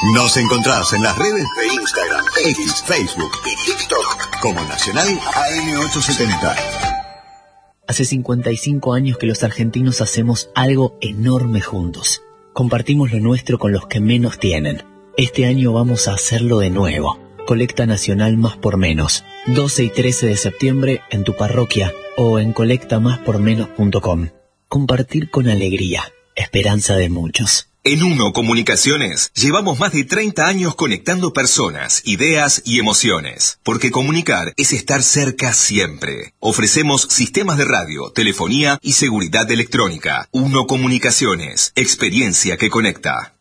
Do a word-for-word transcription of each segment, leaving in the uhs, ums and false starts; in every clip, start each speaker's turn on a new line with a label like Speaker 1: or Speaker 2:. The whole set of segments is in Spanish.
Speaker 1: Nos encontrás en las redes de Instagram, X, Facebook y TikTok como Nacional A M ochocientos setenta.
Speaker 2: Hace cincuenta y cinco años que los argentinos hacemos algo enorme juntos. Compartimos lo nuestro con los que menos tienen. Este año vamos a hacerlo de nuevo. Colecta Nacional Más por Menos. doce y trece de septiembre en tu parroquia o en colecta más por menos punto com. Compartir con alegría. Esperanza de muchos.
Speaker 3: En Uno Comunicaciones llevamos más de treinta años conectando personas, ideas y emociones. Porque comunicar es estar cerca siempre. Ofrecemos sistemas de radio, telefonía y seguridad electrónica. Uno Comunicaciones, experiencia que conecta.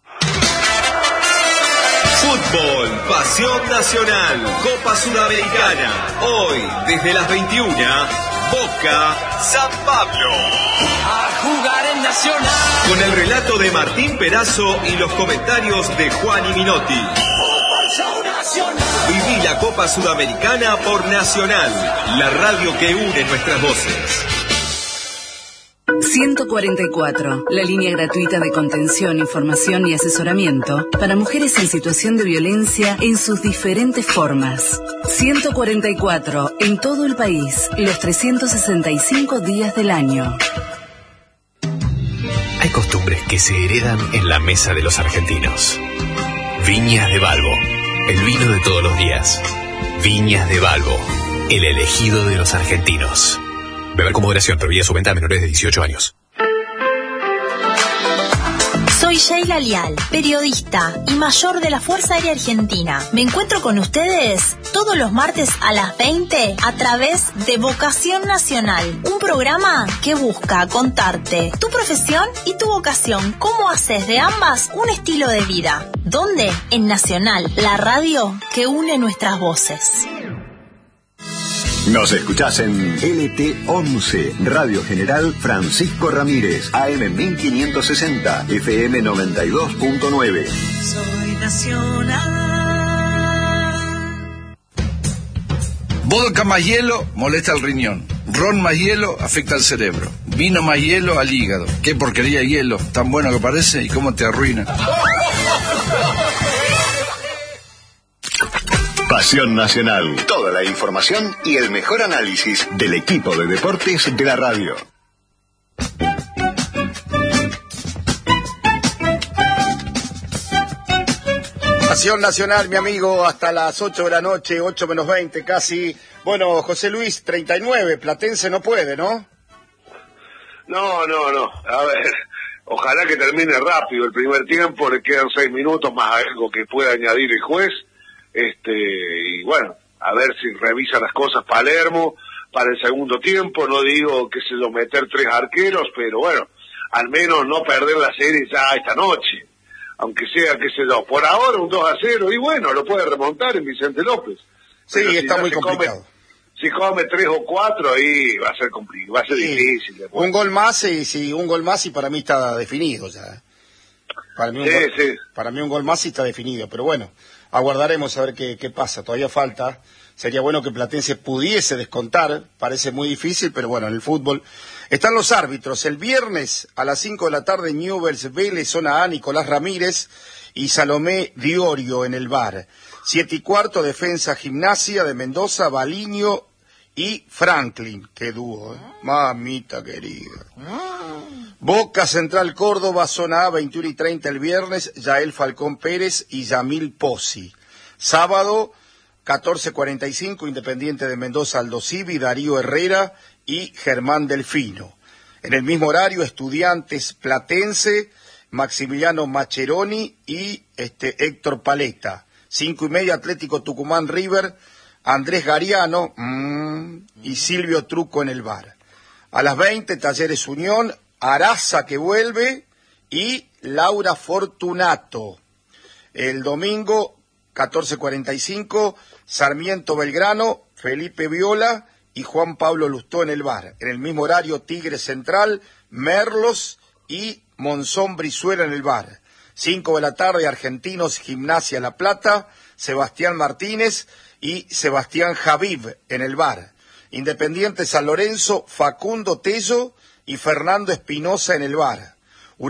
Speaker 3: Fútbol, pasión nacional, Copa Sudamericana. Hoy, desde las veintiuna, Boca, San Pablo.
Speaker 4: A jugar en Nacional.
Speaker 3: Con el relato de Martín Perazo y los comentarios de Juan y Minotti. Viví la Copa Sudamericana por Nacional, la radio que une nuestras voces.
Speaker 5: ciento cuarenta y cuatro, la línea gratuita de contención, información y asesoramiento para mujeres en situación de violencia en sus diferentes formas. ciento cuarenta y cuatro, en todo el país, los trescientos sesenta y cinco días del año.
Speaker 6: Hay costumbres que se heredan en la mesa de los argentinos. Viñas de Balbo, el vino de todos los días. Viñas de Balbo, el elegido de los argentinos. Beber con moderación, prohibida su venta a menores de dieciocho años.
Speaker 7: Soy Sheila Lial, periodista y mayor de la Fuerza Aérea Argentina. Me encuentro con ustedes todos los martes a las veinte a través de Vocación Nacional, un programa que busca contarte tu profesión y tu vocación, cómo haces de ambas un estilo de vida. ¿Dónde? En Nacional, la radio que une nuestras voces.
Speaker 1: Nos escuchás en L T once, Radio General Francisco Ramírez, A M mil quinientos sesenta, F M noventa y dos punto nueve.
Speaker 4: Soy Nacional.
Speaker 8: Vodka más hielo molesta el riñón. Ron más hielo afecta al cerebro. Vino más hielo al hígado. Qué porquería hielo, tan bueno que parece y cómo te arruina.
Speaker 1: Pasión Nacional. Toda la información y el mejor análisis del equipo de deportes de la radio.
Speaker 9: Pasión Nacional, mi amigo, hasta las ocho de la noche, ocho menos veinte casi. Bueno, José Luis, treinta y nueve, Platense no puede, ¿no?
Speaker 10: No, no, no. A ver, ojalá que termine rápido el primer tiempo, le quedan seis minutos más algo que pueda añadir el juez. Este, y bueno, a ver si revisa las cosas Palermo para el segundo tiempo. No digo que se lo meter tres arqueros, pero bueno, al menos no perder la serie ya esta noche, aunque sea, qué sé yo, por ahora un dos a cero, y bueno, lo puede remontar en Vicente López.
Speaker 9: Sí,
Speaker 10: pero
Speaker 9: está
Speaker 10: si
Speaker 9: muy
Speaker 10: se
Speaker 9: complicado.
Speaker 10: Come, si come tres o cuatro, ahí va a ser complicado, va a ser
Speaker 9: Sí.
Speaker 10: difícil. Después.
Speaker 9: Un gol más y sí, un gol más y para mí está definido ya. Para mí un,
Speaker 10: Sí,
Speaker 9: gol,
Speaker 10: sí.
Speaker 9: para mí un gol más y está definido, pero bueno, aguardaremos a ver qué, qué pasa, todavía falta. Sería bueno que Platense pudiese descontar, parece muy difícil, pero bueno, en el fútbol están los árbitros. El viernes a las cinco de la tarde, Newell's Vélez, zona A, Nicolás Ramírez y Salomé Diorio en el V A R. Siete y cuarto, Defensa Gimnasia de Mendoza, Baliño y Franklin. Qué dúo, ¿eh? Mamita querida. Boca Central Córdoba, zona A, veintiuno y treinta el viernes, Yael Falcón Pérez y Yamil Pozzi. Sábado, catorce cuarenta y cinco, Independiente de Mendoza, Aldo Civi, Darío Herrera y Germán Delfino. En el mismo horario, Estudiantes Platense, Maximiliano Macheroni y este Héctor Paleta. Cinco y media, Atlético Tucumán River, Andrés Gariano mmm, y Silvio Truco en el V A R. A las veinte, Talleres Unión, Araza que vuelve y Laura Fortunato. El domingo, catorce cuarenta y cinco, Sarmiento Belgrano, Felipe Viola y Juan Pablo Lustó en el V A R. En el mismo horario, Tigre Central, Merlos y Monzón Brizuela en el V A R. cinco de la tarde, Argentinos Gimnasia La Plata, Sebastián Martínez y Sebastián Javib en el V A R. Independiente San Lorenzo, Facundo Tello y Fernando Espinosa en el V A R.